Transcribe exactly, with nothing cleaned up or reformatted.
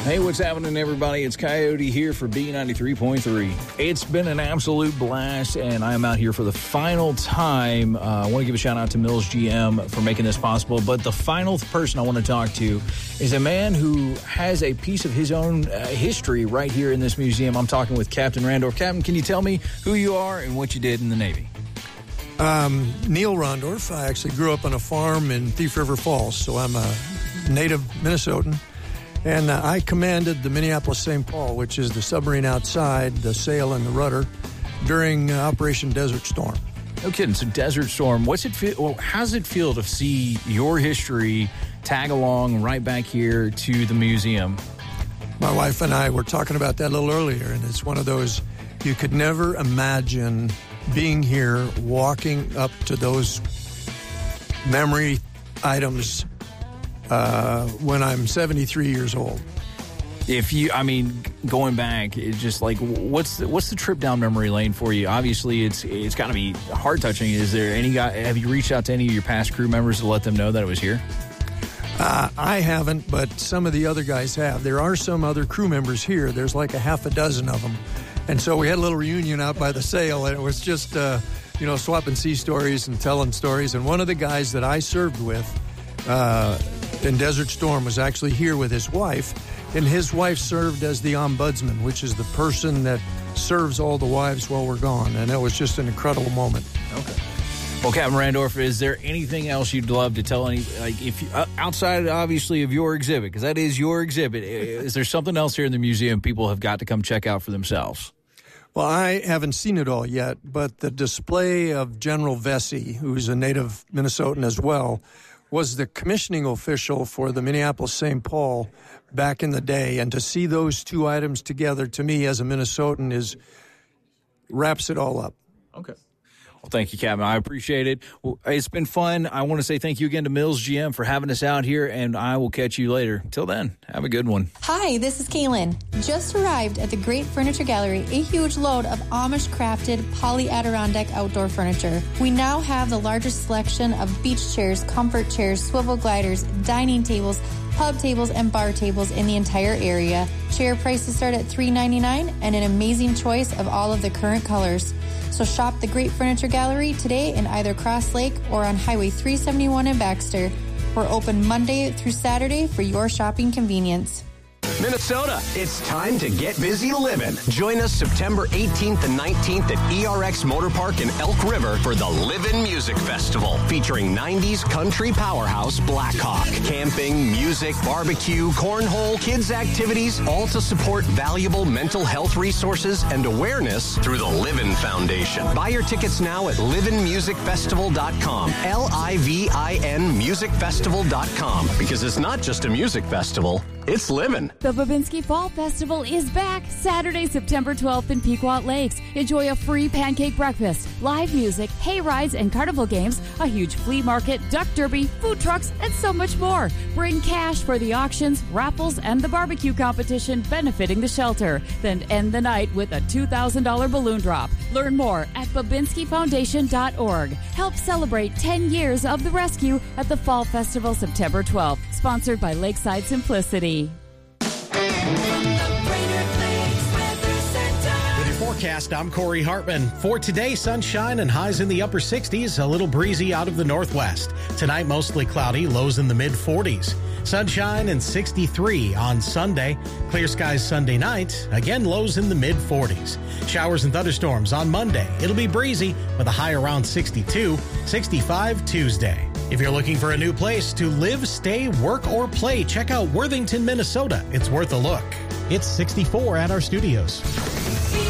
Hey, what's happening, everybody? It's Coyote here for B ninety-three point three. It's been an absolute blast, and I'm out here for the final time. Uh, I want to give a shout-out to Mills G M for making this possible, but the final person I want to talk to is a man who has a piece of his own uh, history right here in this museum. I'm talking with Captain Randorf. Captain, can you tell me who you are and what you did in the Navy? Um, Neil Rondorf. I actually grew up on a farm in Thief River Falls, so I'm a native Minnesotan. And uh, I commanded the Minneapolis Saint Paul, which is the submarine outside, the sail and the rudder, during uh, Operation Desert Storm. No kidding. So Desert Storm, what's it feel? Well, how does it feel to see your history tag along right back here to the museum? My wife and I were talking about that a little earlier, and it's one of those you could never imagine being here, walking up to those memory items Uh, when I'm seventy-three years old. If you, I mean, going back, it's just like, what's the, what's the trip down memory lane for you? Obviously, it's it's got to be heart touching. Is there any guy? Have you reached out to any of your past crew members to let them know that it was here? Uh, I haven't, but some of the other guys have. There are some other crew members here. There's like a half a dozen of them, and so we had a little reunion out by the sail, and it was just uh, you know swapping sea stories and telling stories. And one of the guys that I served with. Uh, in Desert Storm was actually here with his wife, and his wife served as the ombudsman, which is the person that serves all the wives while we're gone, and it was just an incredible moment. Okay. Well, Captain Randorf, is there anything else you'd love to tell any, like, if you, uh, outside, obviously, of your exhibit, because that is your exhibit, is there something else here in the museum people have got to come check out for themselves? Well, I haven't seen it all yet, but the display of General Vesey, who's a native Minnesotan as well, was the commissioning official for the Minneapolis Saint Paul back in the day. And to see those two items together, to me as a Minnesotan, is wraps it all up. Okay. Well, thank you, Captain. I appreciate it. Well, it's been fun. I want to say thank you again to Mills G M for having us out here, and I will catch you later. Till then, have a good one. Hi, this is Kaylin. Just arrived at the Great Furniture Gallery, a huge load of Amish-crafted poly Adirondack outdoor furniture. We now have the largest selection of beach chairs, comfort chairs, swivel gliders, dining tables, pub tables, and bar tables in the entire area. Chair prices start at three ninety-nine and an amazing choice of all of the current colors. So shop the Great Furniture Gallery today in either Cross Lake or on Highway three seventy-one in Baxter. We're open Monday through Saturday for your shopping convenience. Minnesota, it's time to get busy living. Join us September eighteenth and nineteenth at E R X Motor Park in Elk River for the Livin' Music Festival, featuring nineties country powerhouse Blackhawk. Camping, music, barbecue, cornhole, kids' activities, all to support valuable mental health resources and awareness through the Livin' Foundation. Buy your tickets now at livin music festival dot com. L I V I N music festival dot com. Because it's not just a music festival, it's living. The Babinski Fall Festival is back Saturday, September twelfth in Pequot Lakes. Enjoy a free pancake breakfast, live music, hay rides, and carnival games, a huge flea market, duck derby, food trucks, and so much more. Bring cash for the auctions, raffles, and the barbecue competition benefiting the shelter. Then end the night with a two thousand dollars balloon drop. Learn more at babinski foundation dot org. Help celebrate ten years of the rescue at the Fall Festival September twelfth. Sponsored by Lakeside Simplicity. With your forecast, I'm Corey Hartman. For today, sunshine and highs in the upper sixties, a little breezy out of the northwest. Tonight, mostly cloudy, lows in the mid forties. Sunshine and sixty-three on Sunday. Clear skies Sunday night, again lows in the mid forties. Showers and thunderstorms on Monday. It'll be breezy with a high around sixty-two, sixty-five Tuesday. If you're looking for a new place to live, stay, work, or play, check out Worthington, Minnesota. It's worth a look. It's sixty-four at our studios.